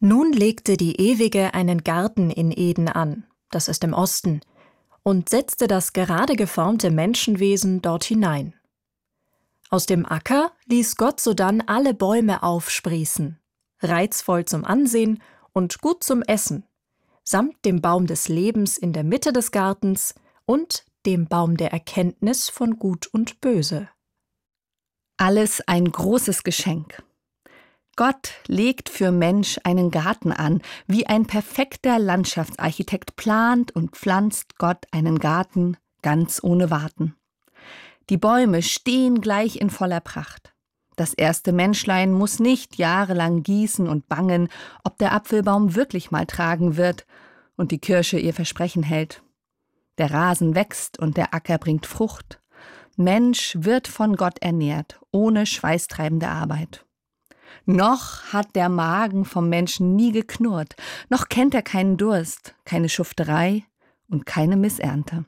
Nun legte die Ewige einen Garten in Eden an, das ist im Osten, und setzte das gerade geformte Menschenwesen dort hinein. Aus dem Acker ließ Gott sodann alle Bäume aufsprießen, reizvoll zum Ansehen und gut zum Essen, samt dem Baum des Lebens in der Mitte des Gartens und dem Baum der Erkenntnis von Gut und Böse. Alles ein großes Geschenk. Gott legt für Mensch einen Garten an. Wie ein perfekter Landschaftsarchitekt plant und pflanzt Gott einen Garten ganz ohne Warten. Die Bäume stehen gleich in voller Pracht. Das erste Menschlein muss nicht jahrelang gießen und bangen, ob der Apfelbaum wirklich mal tragen wird und die Kirsche ihr Versprechen hält. Der Rasen wächst und der Acker bringt Frucht. Mensch wird von Gott ernährt, ohne schweißtreibende Arbeit. Noch hat der Magen vom Menschen nie geknurrt, noch kennt er keinen Durst, keine Schufterei und keine Missernte.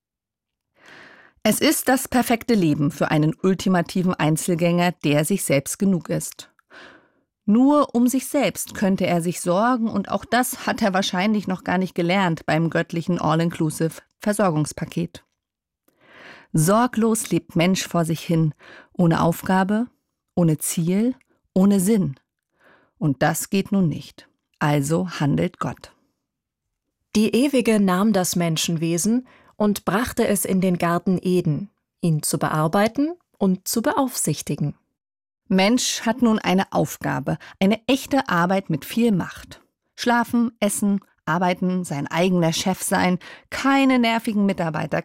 Es ist das perfekte Leben für einen ultimativen Einzelgänger, der sich selbst genug ist. Nur um sich selbst könnte er sich sorgen und auch das hat er wahrscheinlich noch gar nicht gelernt beim göttlichen All-Inclusive-Versorgungspaket. Sorglos lebt Mensch vor sich hin, ohne Aufgabe, ohne Ziel, ohne Sinn. Und das geht nun nicht. Also handelt Gott. Die Ewige nahm das Menschenwesen und brachte es in den Garten Eden, ihn zu bearbeiten und zu beaufsichtigen. Mensch hat nun eine Aufgabe, eine echte Arbeit mit viel Macht. Schlafen, essen, arbeiten, sein eigener Chef sein, keine nervigen Mitarbeiter,